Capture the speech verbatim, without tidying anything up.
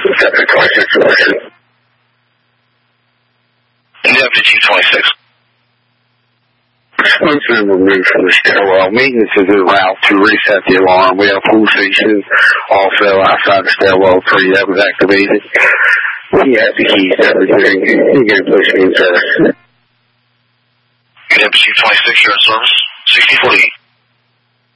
seven twenty-six election. And Deputy Chief twenty-six. Smoke's been removed from the stairwell. Maintenance is en route to reset the alarm. We have police stations also outside the stairwell for you that was activated. He has the keys to everything. He can push me in service. Deputy Chief twenty-six, you're in service. sixty forty-eight.